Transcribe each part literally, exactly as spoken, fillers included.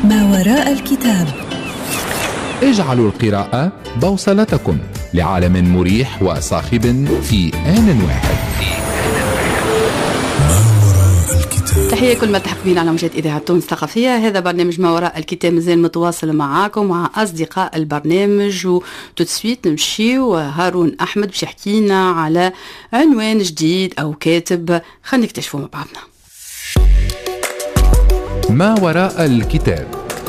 ما وراء الكتاب. اجعلوا القراءة بوصلتكم لعالم مريح وصاخب في آن واحد. تحية كل ما تحق بينا على موجات إذاعة تونس الثقافية. هذا برنامج ما وراء الكتاب مازال متواصل معاكم مع أصدقاء البرنامج، وتوتسويت نمشيو هارون أحمد باش يحكينا على عنوان جديد أو كاتب. خلينا نكتشفوا مع بعضنا. ما وراء الكتاب.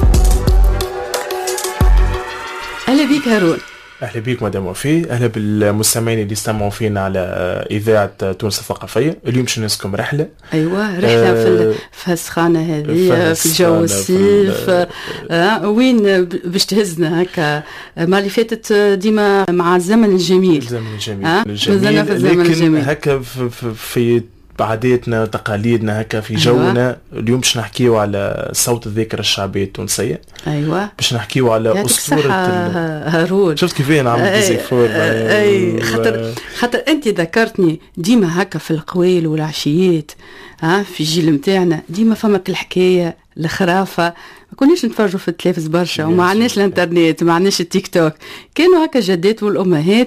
أهلا بيك هارون. أهلا بيك مدام وفي، أهلا بالمستمعين اللي استمعوا فينا على إذاعة تونس الثقافية. اليوم باش نسكم رحلة. أيوة رحلة أه في السخانة هذه، في الجو الصيف. أه وين باش تهزنا هكا؟ ما اللي فاتت ديما مع الزمن الجميل. الزمن الجميل. أه؟ الجميل. في الزمن لكن الجميل. هكا في, في, في بعاداتنا تقاليدنا هكا في جونا. أيوة. اليوم باش نحكيو على صوت الذاكرة الشعبية التونسية. ايوه باش نحكيو على اسطورة هارون. شفت كيف انا عملت ديزيفور. اي خاطر خاطر انت ذكرتني ديما هكا في القويل والعشيات. ها في الجيل نتاعنا ديما فمك الحكايه الخرافه. ما كناش نتفرجوا في التلفز برشا، وما عندناش الانترنت، ما عندناش التيك توك. كانوا هكا جدات والامهات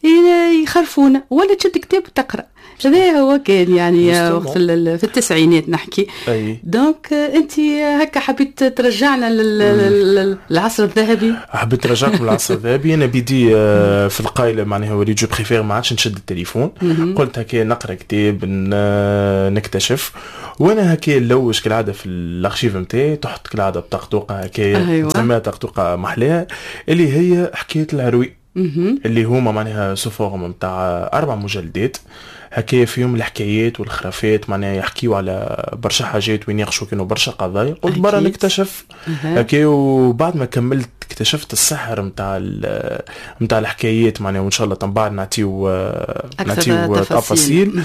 يخرفونا ولا تشد كتاب وتقرا. هذا هو كان يعني وقت في التسعينات نحكي. أي. دونك انت هكا حبيت ترجعنا للعصر الذهبي. حبيت ترجعكم للعصر الذهبي. انا بدي في القايله معناها ولي جو بريفير ما عادش نشد التليفون. قلت هكا نقرا كتاب نكتشف، وانا هكا نلوش كالعاده في الارشيف نتاعي. تحط كالعاده بطقطوقه هكا. أيوة. سميها طقطوقه محلاها اللي هي حكايه العروي. اللي هما معناها سوفورم نتاع اربع مجلدات هكايا فيهم الحكايات والخرافات، معناها يحكيوا على برشا حاجات ويناقشوا كانوا برشا قضايا. قلت برا نكتشف هكايا، وبعد ما كملت اكتشفت السحر نتاع نتاع الحكايات معناها. وان شاء الله تنبعد نعطيو نعطيو تفاصيل.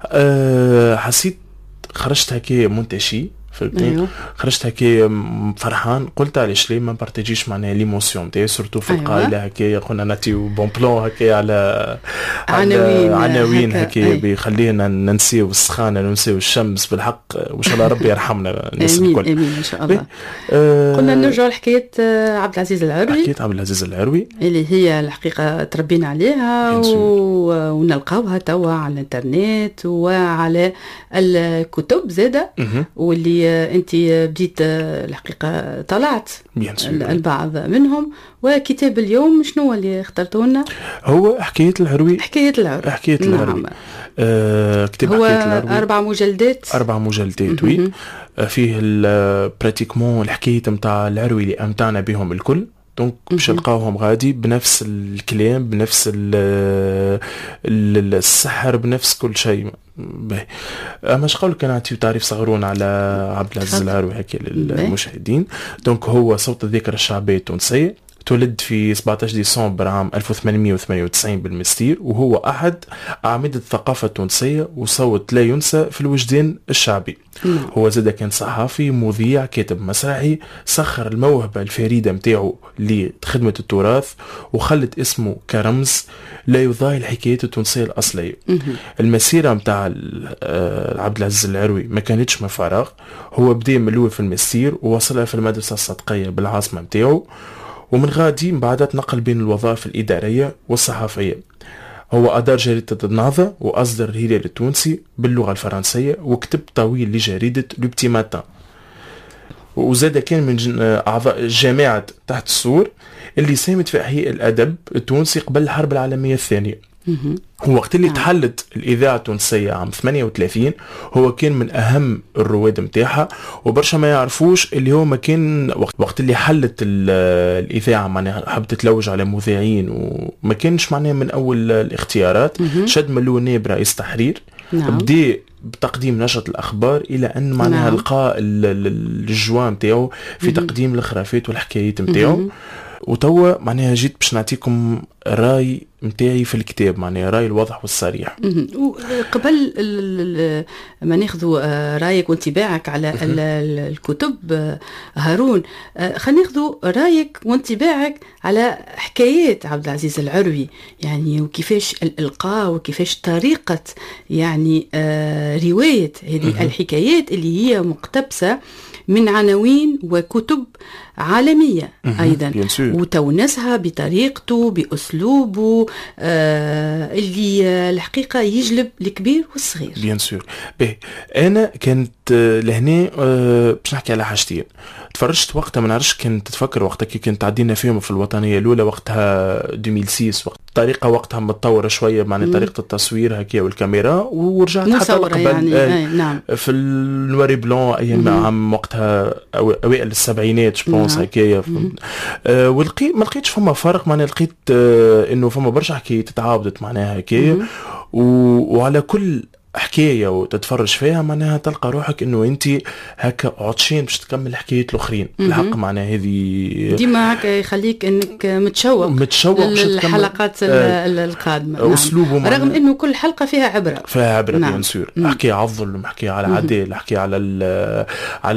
أه حسيت خرجت هكايا منتشي. أيوه. خرجت هكا فرحان. قلت علاش ليه ما نبارتاجيش معناها ليموسيون تاعي سورتو في القايله. أيوه. هكا قلنا نعطيو بون بلون هكا على عناوين عناوين هكا بيخلينا ننسيو السخانه وننسيو الشمس. بالحق وان شاء الله ربي يرحمنا الناس الكل. امين ان شاء الله. أه قلنا نرجعوا لحكايه عبد العزيز العروي. حكايه عبد العزيز العروي اللي هي الحقيقه تربينا عليها و... ونلقاوها توا على الانترنت وعلى الكتب زاده. واللي انت بديت الحقيقه طلعت البعض منهم. وكتاب اليوم شنو اللي اخترته لنا؟ هو حكايه العروي. حكايه العروي. حكايه العروي. نعم. آه كتاب هو حكايه العروي. اربع مجلدات. اربع مجلدات وي. فيه براتيكمون الحكايه نتاع العروي اللي امتعنا بهم الكل. دونك باش نلقاوهم غادي بنفس الكلام، بنفس السحر، بنفس كل شيء. باهي اما اش قولك انا نعطيو تعريف صغرون على عبد العزيز العروي هكا للمشاهدين. دونك هو صوت الذاكرة الشعبية التونسية. تولد في سبعطاش ديسمبر عام ألف وثمانمائة وثمانية وتسعين بالمستير، وهو أحد أعمدة الثقافة التونسية وصوت لا ينسى في الوجدان الشعبي. مم. هو زاد كان صحافي، مذيع، كاتب مسرحي. سخر الموهبة الفريدة متاعه لخدمة التراث وخلت اسمه كرمز لا يضاهي الحكايات التونسية الأصلية. مم. المسيرة متاع عبد العزيز العروي ما كانتش من فراغ. هو بدأ من الأول في المستير ووصلها في المدرسة الصدقية بالعاصمة متاعه، ومن غادي من بعدها تنقل بين الوظائف الإدارية والصحافية. هو أدار جريدة النهضة وأصدر الهلال التونسي باللغة الفرنسية، وكتب طويل لجريدة لو بتي ماتان. وزاد كان من أعضاء جامعة تحت السور اللي ساهمت في إحياء الأدب التونسي قبل الحرب العالمية الثانية. وقت اللي تحلت الإذاعة التونسية عام ثمانية وثلاثين هو كان من أهم الرواد متاعها. وبرشا ما يعرفوش اللي هو ما كان وقت اللي حلت الإذاعة معناها حبت تتلوج على مذيعين وما كانش معناها من أول الاختيارات. شد ملو نائب رئيس تحرير. نعم. بدأ بتقديم نشرة الأخبار إلى أن معناها نعم. لقى الجوان متاعه في تقديم الخرافات والحكايات متاعه. وتوا معناها جيت باش نعطيكم راي متاعي في الكتاب، معناها راي الواضح والصريح. وقبل ما ناخذوا رايك وانطباعك على الكتب هارون، خلينا ناخذوا رايك وانطباعك على حكايات عبد العزيز العروي، يعني وكيفاش الإلقاء وكيفاش طريقة يعني رواية هذه الحكايات اللي هي مقتبسة من عناوين وكتب عالمية أيضا، وتونسها بطريقته بأسلوبه آه اللي الحقيقة يجلب الكبير والصغير. بيان سور. به أنا كانت لهنا آه باش نحكي على حاجتين. تفرجت وقتها، ما نعرفش كنت تفكر وقتها كي كنت عدينا فيهم في الوطنية الأولى وقتها ألفين وستة، وقت الطريقة وقتها متطورة شوية، معنى طريقة التصوير هكيا والكاميرا، ورجعت حتى قبل يعني آه نعم. في النواري بلون أيام عام وقتها أوائل السبعينات بونس هكايا. أه ولقي ما لقيتش فما فرق، معناها لقيت أه انه فما برشا حكايات تتعاودت معناها هكايا، وعلى كل حكايه وتتفرج فيها معناها تلقى روحك انه انت هكا عطشان باش تكمل الحكايات الاخرين. الحق معناها هذه ديما هكا يخليك انك متشوق متشوق للحلقات آه القادمه. اسلوبه نعم. رغم انه كل حلقه فيها عبره فيها عبره. نعم. بيان سور. احكي على الظلم، احكي على العداله، احكي على على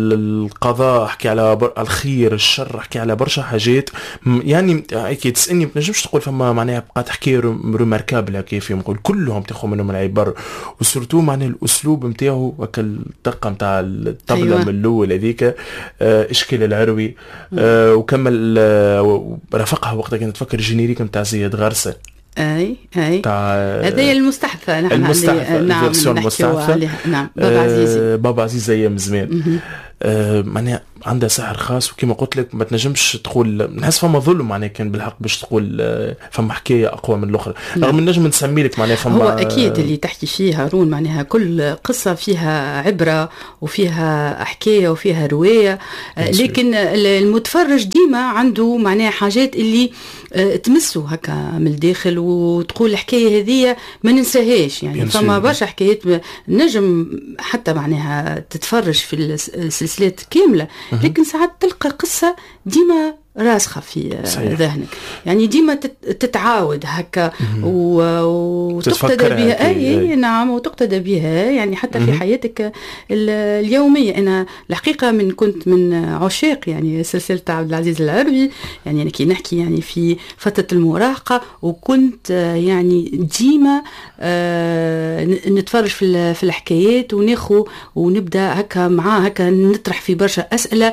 القضاء، احكي على الخير الشر، احكي على برشا حاجات. يعني كي تسالني ما تنجمش تقول فما معناها بقات حكايه ريماركابل كيف نقول كلهم تاخذ منهم العبر، وسورتو معنى الاسلوب نتاعو وك الدقه نتاع الطبله. أيوة. من الاول هذيك آه اشكال العروي آه وكمل آه رافقها وقتها كانت تفكر جينيريك نتاع زياد غرسه. اي اي هذه المستحدثه. نحن المستحدثه. نعم المستحدثه. نعم. بابا عزيزي آه بابا عزيزي ايام زمان. آه معناها عندها سحر خاص، وكما قلت لك ما تنجمش تقول نحس فما ظلم معناها كان بالحق باش تقول فما حكايه اقوى من الاخرى. رغم النجم نسمي لك معناها فما هو اكيد اللي تحكي فيه هارون معناها كل قصه فيها عبره وفيها حكايه وفيها روايه، لكن المتفرج ديما عنده معناها حاجات اللي تمسه هكا من الداخل، وتقول الحكايه هذه ما ننساهاش. يعني فما برشا حكايات نجم حتى معناها تتفرج في السلسلات كامله، لكن ساعات تلقى قصة ديما راسخة في ذهنك، يعني ديما تتعاود هكا وتقتدى بها. أي نعم، وتقتدى بها يعني حتى في حياتك اليومية. أنا الحقيقة من كنت من عشاق يعني سلسلة عبد العزيز العروي، يعني أنا كي نحكي يعني في فترة المراهقة، وكنت يعني ديما نتفرج في الحكايات وناخو ونبدأ هكا معاه هكا نطرح في برشا أسئلة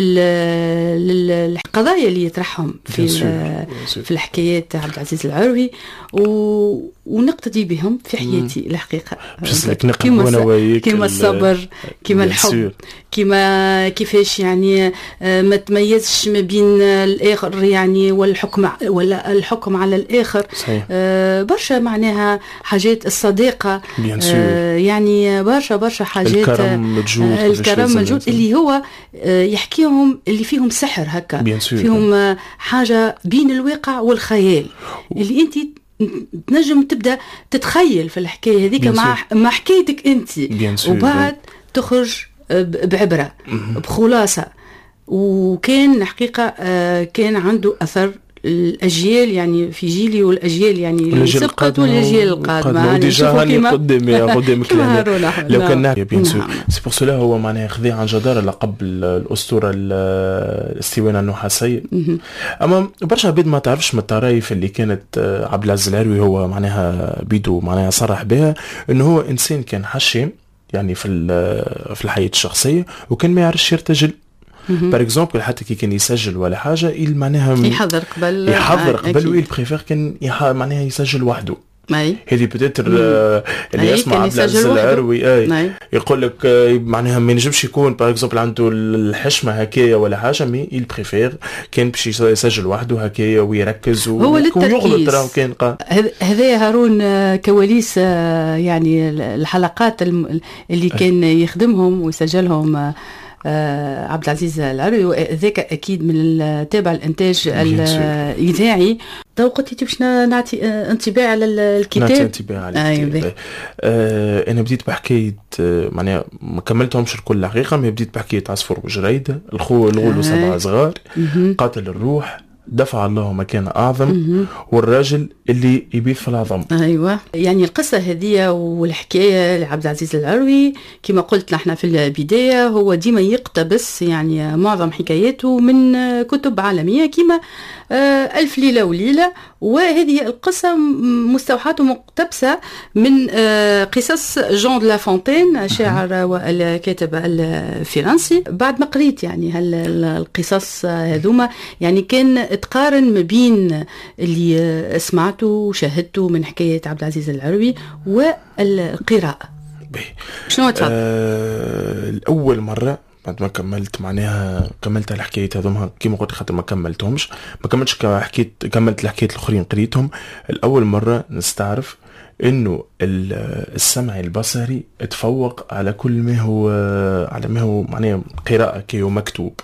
للقضايا اللي يطرحهم في في الحكايات عبد العزيز العروي، و... ونقتدي بهم في حياتي الحقيقه. كما كما الصبر، كما الحب، كما كيفاش يعني ما تميزش ما بين الاخر يعني والحكم ولا الحكم على الاخر. صحيح. برشا معناها حاجات الصداقه، يعني برشا برشا حاجات. الكرم مجهود، الكرم مجهود اللي هو يحكيهم اللي فيهم سحر هكا، فيهم حاجه بين الواقع والخيال، اللي انت تنجم تبدا تتخيل في الحكايه هذيك مع مع حكايتك انت، وبعد تخرج بعبره بخلاصه. وكان الحقيقه كان عنده اثر الأجيال، يعني في جيلي والأجيال يعني اللي سبقت والأجيال القادمة. وديجا هاني قدامي قدامك لو كان نحكي بيان سور. سي بور سولا هو معناها خذا عن جدارة لقب الأسطورة الاستوانة النحاسية. أما برشا عباد ما تعرفش من الطرايف اللي كانت عبد العزيز العروي هو معناها بيدو معناها صرح بها إنه هو إنسان كان حشيم يعني في في الحياة الشخصية، وكان ما يعرفش يرتجل. بار اكزومبل حتى كي كان يسجل ولا حاجه إل معناها يحضر قبل يحضر قبل ويل بريفير كان معناها يسجل وحده. اي هذه بتاتر اللي يسمع عبد العزيز العروي اي يقول لك معناها ما ينجمش يكون بار اكزومبل عنده الحشمه هكايا ولا حاجه، مي إل بريفير كان باش يسجل وحده هكايا ويركز ويغلط. راه كان هذا هارون كواليس يعني الحلقات اللي كان يخدمهم ويسجلهم آه عبد العزيز العروي، ذاك اكيد من تابع الانتاج الاذاعي. تو قلت باش نعطي آه انطباع على الكتاب. نعطي انطباع على الكتاب. آه انا بديت بحكايه آه معناها ما كملتهمش الكل حقيقه، ما بديت بحكايه عصفور وجريده، الخو الغول وسبعه صغار، قاتل الروح، دفع الله مكان أعظم والراجل اللي يبيث في العظم. أيوة، يعني القصة هذه والحكاية لعبد العزيز العروي كما قلت نحن في البداية هو ديما يقتبس يعني معظم حكاياته من كتب عالمية كما ألف ليلة وليلة، وهذه القصة مستوحاة ومقتبسة من قصص جون دو لافونتين الشاعر والكاتب الفرنسي. بعد ما قريت يعني هالقصص هذوما يعني كان تقارن ما بين اللي سمعته وشاهدته من حكاية عبد العزيز العروي والقراءة. شنو تفضل؟ آه الأول مرة بعد ما كملت معناها كملت الحكايات هذوما كيما قلت خاطر ما كملتهمش ما كملتش حكيت كملت الحكايات الآخرين قريتهم. الأول مرة نستعرف إنه السمع البصري تفوق على كل ما هو على ما هو معناها قراءة كي ومكتوب.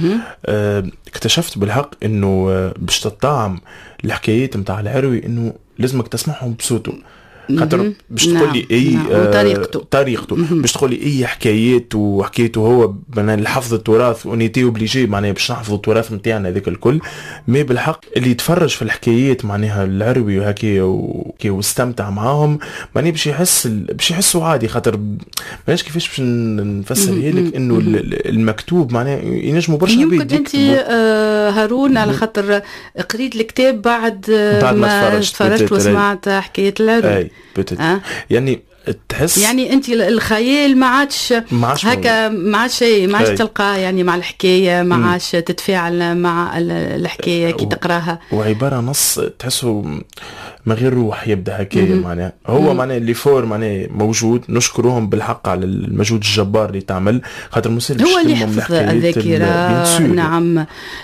آه اكتشفت بالحق انه باش تطعم الحكايات متاع العروي انه لازمك تسمعهم بصوته، خاطر باش تقول لي اي نعم. آه طريقته طريقته باش تقول لي اي حكايات وحكايته هو معناها حفظ التراث ونيتي اوبليجي معناها باش نحفظ التراث نتاعنا هذاك الكل. ما بالحق اللي يتفرج في الحكايات معناها العروي وهكا وكي واستمتع معاهم معناها باش يحس باش يحسوا عادي، خاطر ماناش كيفاش باش نفسرها لك انه المكتوب معناها ينجموا برشا يمكن انت آه هارون على خاطر قريت الكتاب بعد, بعد ما تفرجت وسمعت حكايات العروي أه؟ يعني تحس يعني انت الخيال ما عادش هكا ما عادش شيء ما عادش تلقاه يعني مع الحكايه ما عادش تتفاعل مع الحكايه كي تقراها وعباره نص تحسه ما غير روح يبدا هكايا معناها هو معناه اللي فور معناه موجود. نشكرهم بالحق على المجهود الجبار اللي تعمل خاطر مسلم هو اللي حفظ الذاكره. نعم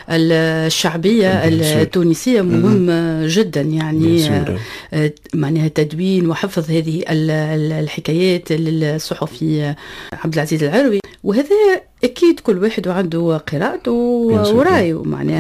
الشعبيه التونسيه مهم جدا يعني معناها تدوين وحفظ هذه الحكايات للصحفي عبد العزيز العروي، وهذا اكيد كل واحد عنده قراءته ورايه معناها